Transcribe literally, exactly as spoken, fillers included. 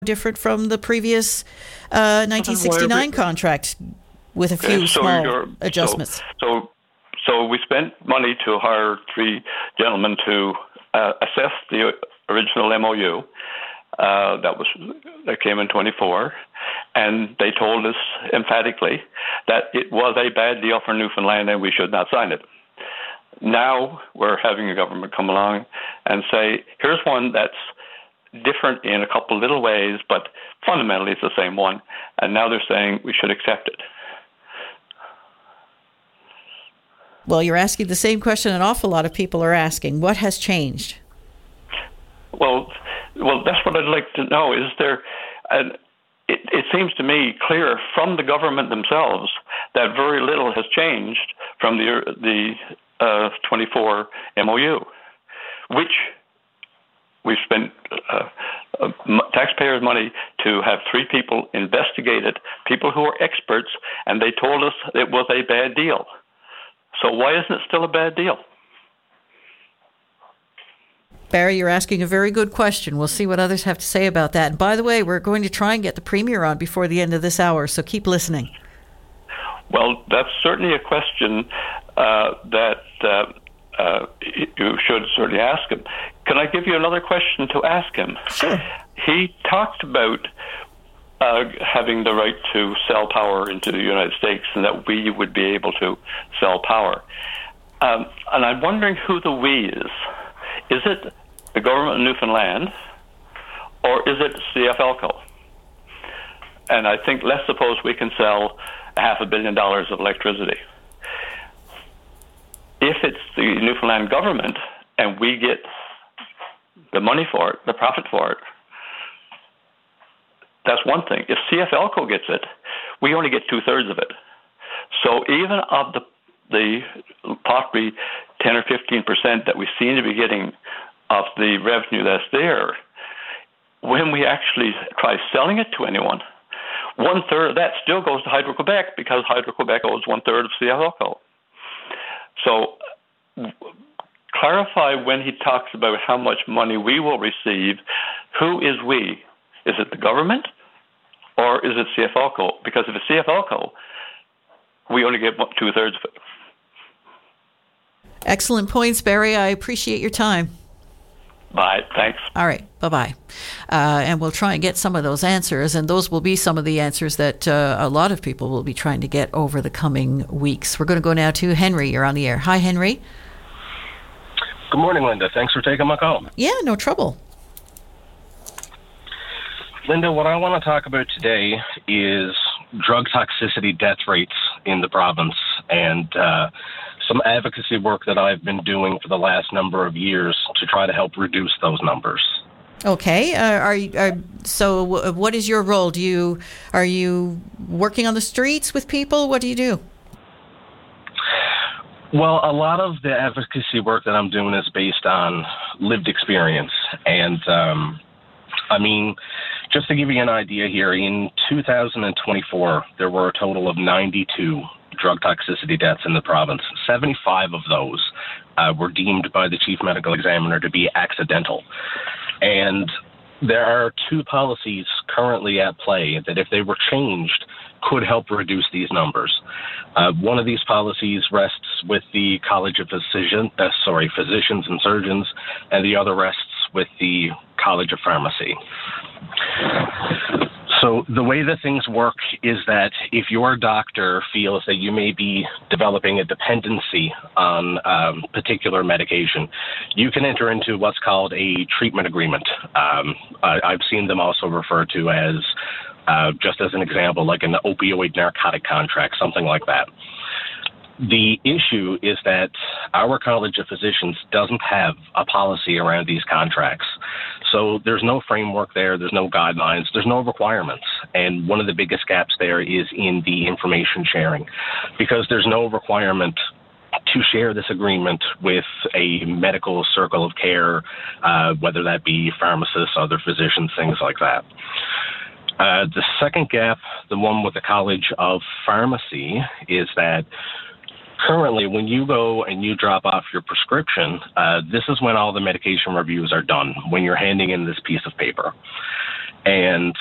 different from the previous uh, nineteen sixty-nine contract with a few okay, so small adjustments. So, so, so we spent money to hire three gentlemen to uh, assess the original M O U. Uh, that was that came in twenty-four, and they told us emphatically that it was a bad deal for Newfoundland and we should not sign it. Now we're having a government come along and say, here's one that's different in a couple little ways, but fundamentally it's the same one. And now they're saying we should accept it. Well, you're asking the same question an awful lot of people are asking. What has changed? Well, well, that's what I'd like to know. Is there, an, it, it seems to me clear from the government themselves that very little has changed from the the uh, twenty-four M O U, which we've spent uh, uh, taxpayers' money to have three people investigate it, people who are experts, and they told us it was a bad deal. So why isn't it still a bad deal? Barry, you're asking a very good question. We'll see what others have to say about that. And by the way, we're going to try and get the Premier on before the end of this hour, so keep listening. Well, that's certainly a question uh, that uh, uh, you should certainly ask him. Can I give you another question to ask him? Sure. He talked about uh, having the right to sell power into the United States and that we would be able to sell power. Um, and I'm wondering who the we is. Is it the government of Newfoundland or is it C F L C O? And I think, let's suppose we can sell a half a billion dollars of electricity. If it's the Newfoundland government and we get the money for it, the profit for it, that's one thing. If C F L C O gets it, we only get two-thirds of it. So even of the the possibly ten or fifteen percent that we seem to be getting of the revenue that's there, when we actually try selling it to anyone, one-third of that still goes to Hydro-Quebec because Hydro-Quebec owes one-third of C F L C O. So w- clarify when he talks about how much money we will receive, who is we? Is it the government or is it C F L C O? Because if it's C F L C O, we only get two-thirds of it. Excellent points, Barry. I appreciate your time. Bye. Thanks. All right. Bye-bye. Uh, and we'll try and get some of those answers, and those will be some of the answers that uh, a lot of people will be trying to get over the coming weeks. We're going to go now to Henry. You're on the air. Hi, Henry. Good morning, Linda. Thanks for taking my call. Yeah, no trouble. Linda, what I want to talk about today is drug toxicity death rates in the province and uh, some advocacy work that I've been doing for the last number of years to try to help reduce those numbers. Okay. Uh, are, you, are so? W- what is your role? Do you are you working on the streets with people? What do you do? Well, a lot of the advocacy work that I'm doing is based on lived experience, and um, I mean, just to give you an idea here, in two thousand twenty-four, there were a total of ninety-two drug toxicity deaths in the province. seventy-five of those uh, were deemed by the chief medical examiner to be accidental. And there are two policies currently at play that, if they were changed, could help reduce these numbers. Uh, one of these policies rests with the College of Physician, uh, sorry, Physicians and Surgeons, and the other rests with the College of Pharmacy. So the way that things work is that if your doctor feels that you may be developing a dependency on um, particular medication, you can enter into what's called a treatment agreement. Um, I, I've seen them also referred to as, uh, just as an example, like an opioid narcotic contract, something like that. The issue is that our College of Physicians doesn't have a policy around these contracts. So there's no framework there, there's no guidelines, there's no requirements. And one of the biggest gaps there is in the information sharing, because there's no requirement to share this agreement with a medical circle of care, uh, whether that be pharmacists, other physicians, things like that. Uh, the second gap, the one with the College of Pharmacy, is that currently, when you go and you drop off your prescription, uh, this is when all the medication reviews are done, when you're handing in this piece of paper. And